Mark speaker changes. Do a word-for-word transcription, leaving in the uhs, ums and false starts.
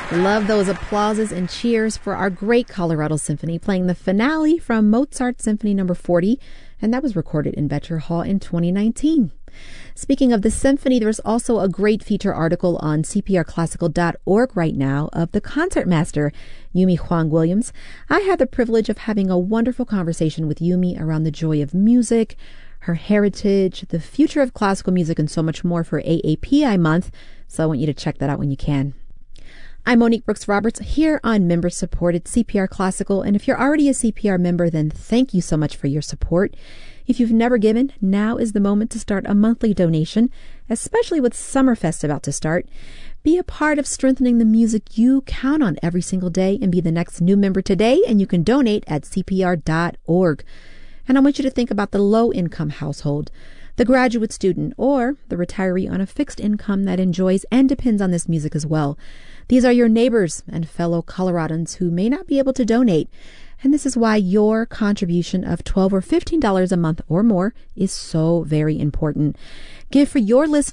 Speaker 1: Love those applauses and cheers for our great Colorado Symphony playing the finale from Mozart Symphony number forty, and that was recorded in Becher Hall in twenty nineteen. Speaking of the symphony, there's also a great feature article on C P R classical dot org right now of the concertmaster, Yumi Huang Williams. I had the privilege of having a wonderful conversation with Yumi around the joy of music, her heritage, the future of classical music, and so much more for A A P I month, so I want you to check that out when you can. I'm Monique Brooks Roberts here on member-supported C P R Classical, and if you're already a C P R member, then thank you so much for your support. If you've never given, now is the moment to start a monthly donation, especially with Summerfest about to start. Be a part of strengthening the music you count on every single day and be the next new member today, and you can donate at C P R dot org. And I want you to think about the low-income household, the graduate student, or the retiree on a fixed income that enjoys and depends on this music as well. These are your neighbors and fellow Coloradans who may not be able to donate, and this is why your contribution of twelve dollars or fifteen dollars a month or more is so very important. Give for your list